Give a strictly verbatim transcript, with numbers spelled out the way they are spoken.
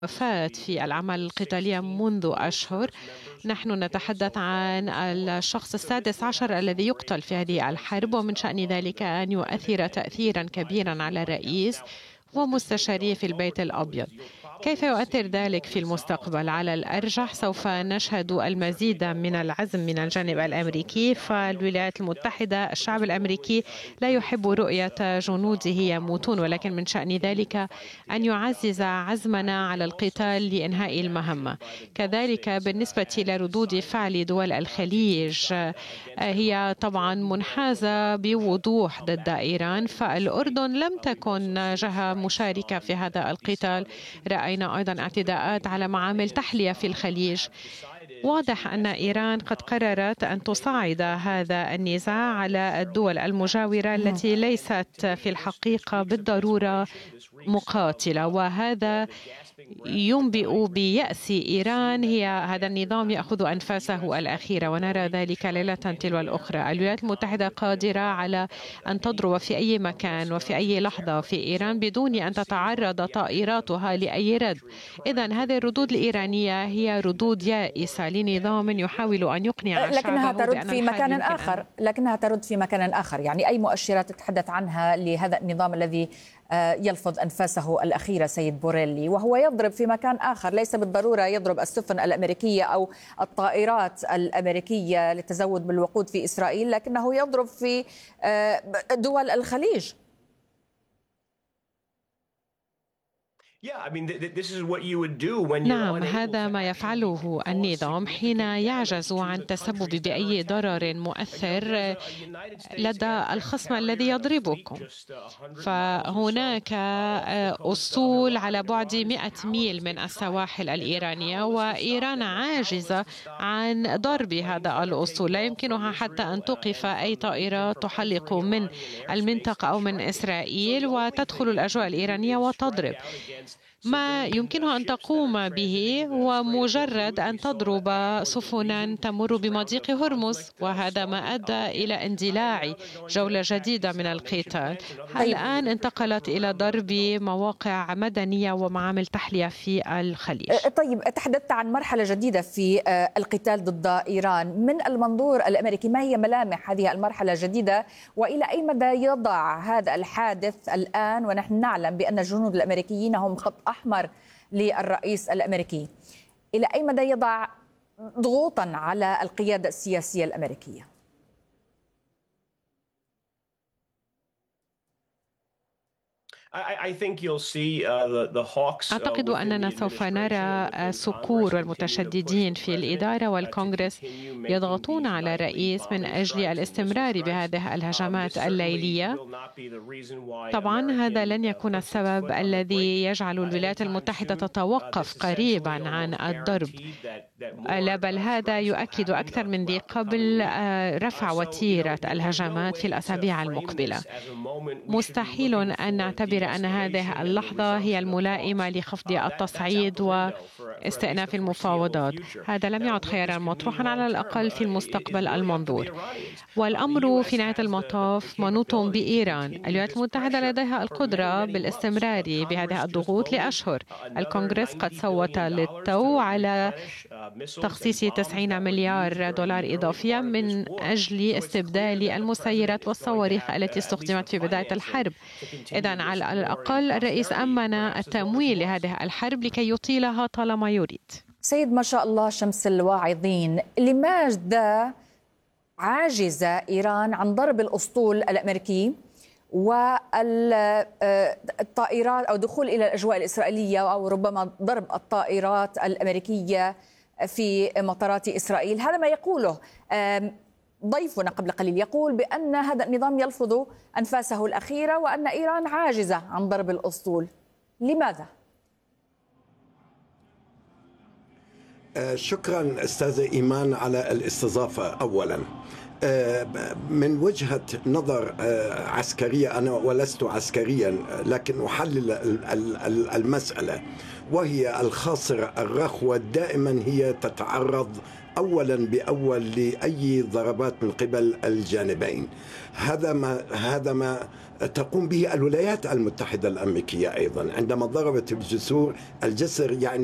فات في الأعمال القتالية منذ أشهر. نحن نتحدث عن الشخص السادس عشر الذي يقتل في هذه الحرب، ومن شأن ذلك أن يؤثر تأثيرا كبيرا على الرئيس ومستشاريه في البيت الأبيض. كيف يؤثر ذلك في المستقبل؟ على الأرجح سوف نشهد المزيد من العزم من الجانب الأمريكي، فالولايات المتحدة الشعب الأمريكي لا يحب رؤية جنوده يموتون، ولكن من شأن ذلك أن يعزز عزمنا على القتال لإنهاء المهمة. كذلك بالنسبة لردود فعل دول الخليج، هي طبعا منحازة بوضوح ضد إيران، فالأردن لم تكن جهة مشاركة في هذا القتال. رأينا أيضا اعتداءات على معامل تحلية في الخليج. واضح أن إيران قد قررت أن تصعد هذا النزاع على الدول المجاورة التي ليست في الحقيقة بالضرورة مقاتلة، وهذا ينبئ بيأس إيران. هي هذا النظام يأخذ أنفاسه الأخيرة، ونرى ذلك ليلة تلو الأخرى. الولايات المتحدة قادرة على أن تضرب في أي مكان وفي أي لحظة في إيران بدون أن تتعرض طائراتها لأي رد. إذن هذه الردود الإيرانية هي ردود يائسة لنظام يحاول أن يقنع لكنها شعبه ترد في مكان آخر أن... لكنها ترد في مكان آخر. يعني أي مؤشرات تتحدث عنها لهذا النظام الذي يلفظ أنفاسه الأخيرة سيد بوريلي، وهو يضرب في مكان آخر، ليس بالضرورة يضرب السفن الأمريكية أو الطائرات الأمريكية للتزود بالوقود في إسرائيل، لكنه يضرب في دول الخليج. نعم، هذا ما يفعله النظام حين يعجز عن التسبب بأي ضرر مؤثر لدى الخصم الذي يضربكم. فهناك أسطول على بعد مئة ميل من السواحل الإيرانية، وإيران عاجزة عن ضرب هذا الأسطول. لا يمكنها حتى أن توقف أي طائرة تحلق من المنطقة أو من إسرائيل وتدخل الأجواء الإيرانية وتضرب. ما يمكنها أن تقوم به هو مجرد أن تضرب سفنا تمر بمضيق هرمز، وهذا ما أدى إلى اندلاع جولة جديدة من القتال. الآن انتقلت إلى ضرب مواقع مدنية ومعامل تحلية في الخليج. طيب، تحدثت عن مرحلة جديدة في القتال ضد إيران. من المنظور الأمريكي، ما هي ملامح هذه المرحلة الجديدة، وإلى أي مدى يضع هذا الحادث الآن ونحن نعلم بأن الجنود الأمريكيين هم خط أحمر للرئيس الأمريكي، إلى أي مدى يضع ضغوطا على القيادة السياسية الأمريكية؟ أعتقد أننا سوف نرى صقور المتشددين في الإدارة والكونغرس يضغطون على الرئيس من أجل الاستمرار بهذه الهجمات الليلية. طبعا هذا لن يكون السبب الذي يجعل الولايات المتحدة تتوقف قريبا عن الضرب، لا بل هذا يؤكد أكثر من ذي قبل رفع وتيرة الهجمات في الأسابيع المقبلة. مستحيل أن نعتبر أن هذه اللحظة هي الملائمة لخفض التصعيد واستئناف المفاوضات. هذا لم يعد خيارا مطروحا، على الأقل في المستقبل المنظور. والأمر في نهاية المطاف منوط بإيران. الولايات المتحدة لديها القدرة بالاستمرار بهذه الضغوط لأشهر. الكونغرس قد صوت للتو على تخصيص تسعين مليار دولار إضافية من أجل استبدال المسيرات والصواريخ التي استخدمت في بداية الحرب. إذن على الأقل الرئيس أمن التمويل لهذه الحرب لكي يطيلها طالما يريد. سيد ما شاء الله شمس الواعظين، لماذا عاجزة إيران عن ضرب الأسطول الأمريكي والطائرات أو دخول إلى الأجواء الإسرائيلية، أو ربما ضرب الطائرات الأمريكية في مطارات إسرائيل؟ هذا ما يقوله ضيفنا قبل قليل، يقول بأن هذا النظام يلفظ أنفاسه الأخيرة وأن إيران عاجزة عن ضرب الأسطول. لماذا؟ شكرا أستاذة إيمان على الاستضافة. أولا من وجهة نظر عسكرية، أنا ولست عسكريا لكن أحلل المسألة، وهي الخاصرة الرخوة دائما هي تتعرض أولا بأول لأي ضربات من قبل الجانبين. هذا ما هذا ما تقوم به الولايات المتحدة الأمريكية أيضا عندما ضربت الجسور الجسر، يعني